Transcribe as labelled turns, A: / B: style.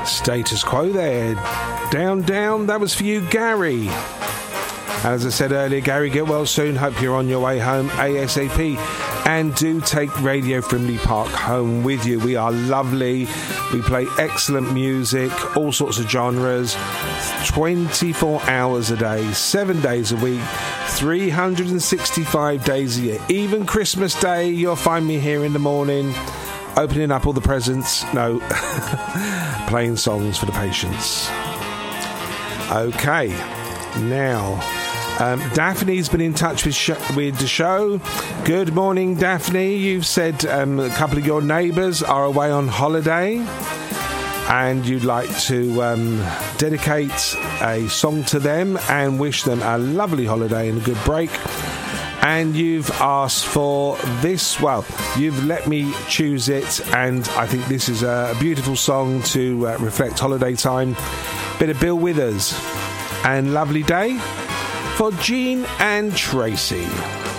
A: Status Quo there. Down, down. That was for you, Gary. As I said earlier, Gary, get well soon. Hope you're on your way home ASAP. And do take Radio Frimley Park home with you. We are lovely. We play excellent music, all sorts of genres, 24 hours a day, 7 days a week, 365 days a year. Even Christmas Day, you'll find me here in the morning, opening up all the presents. No, playing songs for the patients. Okay, now... Daphne's been in touch with the show. Good morning, Daphne. You've said a couple of your neighbours are away on holiday and you'd like to dedicate a song to them and wish them a lovely holiday and a good break. And you've asked for this. Well, you've let me choose it, and I think this is a beautiful song to reflect holiday time. Bit of Bill Withers and Lovely Day for Jean and Tracy.